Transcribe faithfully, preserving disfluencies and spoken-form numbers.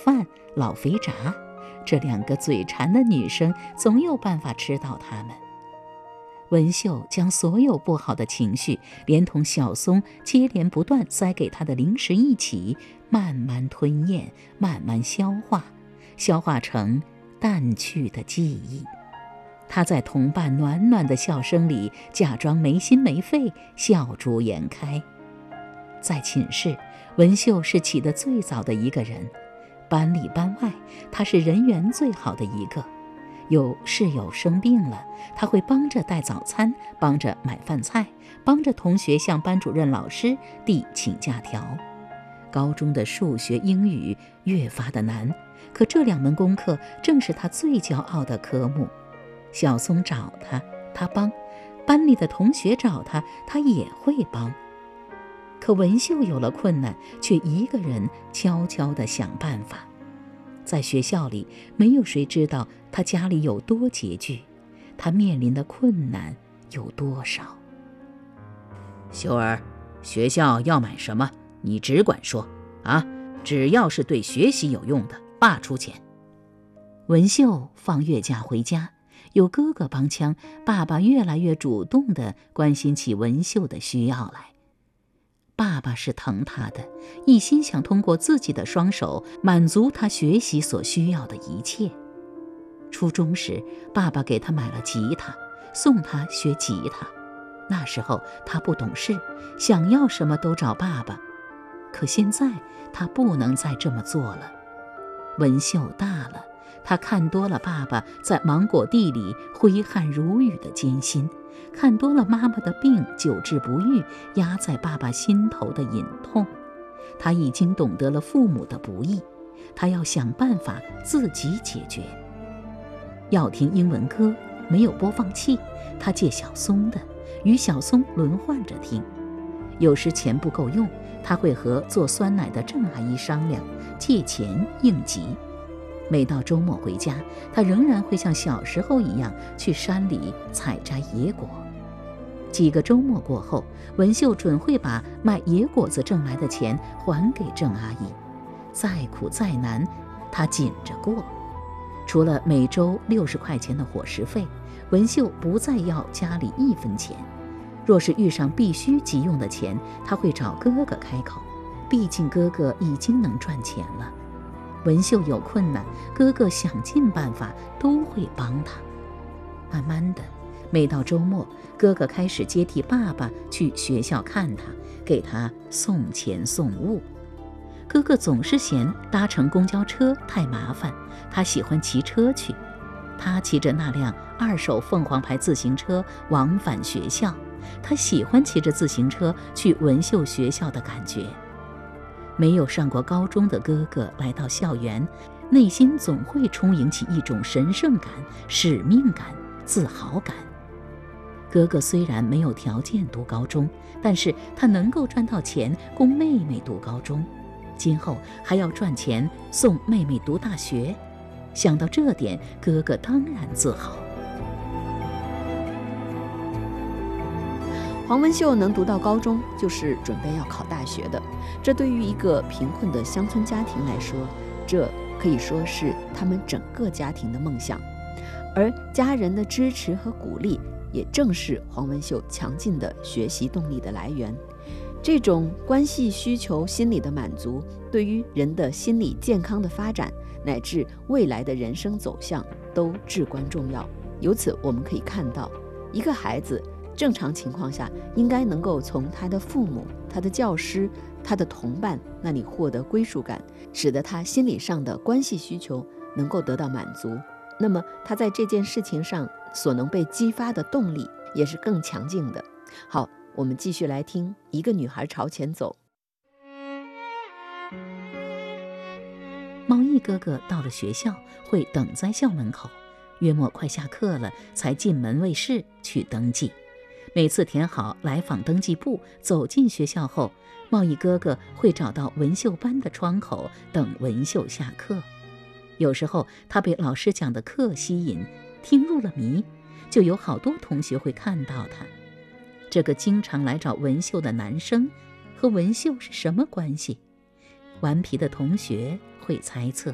饭、老肥炸，这两个嘴馋的女生总有办法吃到它们。文秀将所有不好的情绪连同小松接连不断塞给她的零食一起慢慢吞咽，慢慢消化，消化成淡去的记忆。她在同伴暖暖的笑声里假装没心没肺，笑逐颜开。在寝室，文秀是起得最早的一个人，班里班外她是人缘最好的一个。有室友生病了，她会帮着带早餐，帮着买饭菜，帮着同学向班主任老师递请假条。高中的数学、英语越发的难，可这两门功课正是她最骄傲的科目。小松找她，她帮；班里的同学找她，她也会帮。可文秀有了困难，却一个人悄悄地想办法。在学校里，没有谁知道他家里有多拮据，他面临的困难有多少。 秀儿，学校要买什么，你只管说啊，只要是对学习有用的，爸出钱。 文秀放月假回家，有哥哥帮腔，爸爸越来越主动地关心起文秀的需要来。爸爸是疼他的，一心想通过自己的双手满足他学习所需要的一切。初中时，爸爸给他买了吉他，送他学吉他。那时候他不懂事，想要什么都找爸爸。可现在他不能再这么做了。文秀大了，他看多了爸爸在芒果地里挥汗如雨的艰辛，看多了妈妈的病久治不愈，压在爸爸心头的隐痛。他已经懂得了父母的不易，他要想办法自己解决。要听英文歌，没有播放器，他借小松的，与小松轮换着听。有时钱不够用，他会和做酸奶的郑阿姨商量，借钱应急。每到周末回家，他仍然会像小时候一样去山里采摘野果。几个周末过后，文秀准会把卖野果子挣来的钱还给郑阿姨。再苦再难，他紧着过。除了每周六十块钱的伙食费，文秀不再要家里一分钱。若是遇上必须急用的钱，他会找哥哥开口，毕竟哥哥已经能赚钱了。文秀有困难，哥哥想尽办法都会帮他。慢慢的，每到周末，哥哥开始接替爸爸去学校看他，给他送钱送物。哥哥总是嫌搭乘公交车太麻烦，他喜欢骑车去。他骑着那辆二手凤凰牌自行车往返学校，他喜欢骑着自行车去文秀学校的感觉。没有上过高中的哥哥来到校园，内心总会充盈起一种神圣感、使命感、自豪感。哥哥虽然没有条件读高中，但是他能够赚到钱供妹妹读高中，今后还要赚钱送妹妹读大学。想到这点，哥哥当然自豪。 黄文秀能读到高中，就是准备要考大学的。这对于一个贫困的乡村家庭来说，这可以说是他们整个家庭的梦想。而家人的支持和鼓励，也正是黄文秀强劲的学习动力的来源。这种关系需求心理的满足，对于人的心理健康的发展，乃至未来的人生走向都至关重要。由此我们可以看到，一个孩子正常情况下应该能够从他的父母、他的教师、他的同伴那里获得归属感，使得他心理上的关系需求能够得到满足。那么他在这件事情上所能被激发的动力也是更强劲的。好，我们继续来听《一个女孩朝前走》。 毛衣哥哥到了学校会等在校门口，约莫快下课了才进门卫室去登记。每次填好来访登记簿，走进学校后，贸易哥哥会找到文秀班的窗口等文秀下课。有时候他被老师讲的课吸引，听入了迷，就有好多同学会看到他。这个经常来找文秀的男生和文秀是什么关系？顽皮的同学会猜测。